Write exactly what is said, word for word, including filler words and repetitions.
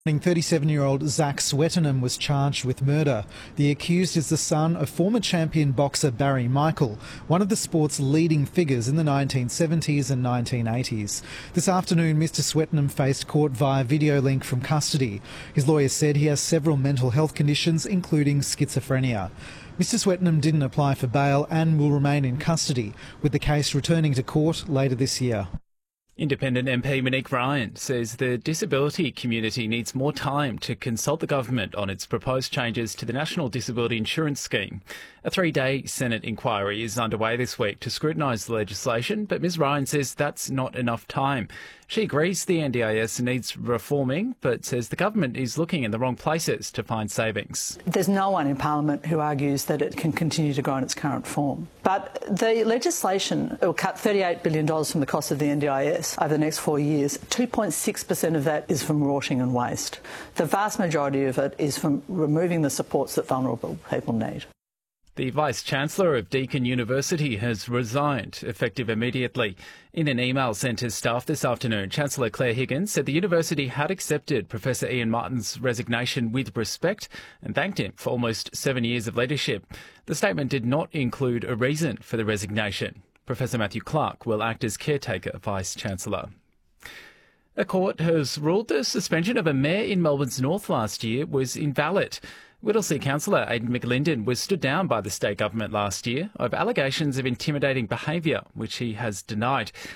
thirty-seven-year-old Zach Swettenham was charged with murder. The accused is the son of former champion boxer Barry Michael, one of the sport's leading figures in the nineteen seventies and nineteen eighties. This afternoon, Mister Swettenham faced court via video link from custody. His lawyer said he has several mental health conditions, including schizophrenia. Mister Swettenham didn't apply for bail and will remain in custody, with the case returning to court later this year. Independent M P Monique Ryan says the disability community needs more time to consult the government on its proposed changes to the National Disability Insurance Scheme. A three-day Senate inquiry is underway this week to scrutinise the legislation, but Ms Ryan says that's not enough time. She agrees the N D I S needs reforming, but says the government is looking in the wrong places to find savings. There's no one in Parliament who argues that it can continue to go in its current form. But the legislation will cut thirty-eight billion dollars from the cost of the N D I S over the next four years. two point six percent of that is from rorting and waste. The vast majority of it is from removing the supports that vulnerable people need. The Vice-Chancellor of Deakin University has resigned, effective immediately. In an email sent to staff this afternoon, Chancellor Claire Higgins said the university had accepted Professor Ian Martin's resignation with respect and thanked him for almost seven years of leadership. The statement did not include a reason for the resignation. Professor Matthew Clark will act as caretaker Vice-Chancellor. A court has ruled the suspension of a mayor in Melbourne's north last year was invalid. Whittlesea councillor Aidan McLinden was stood down by the state government last year over allegations of intimidating behaviour, which he has denied.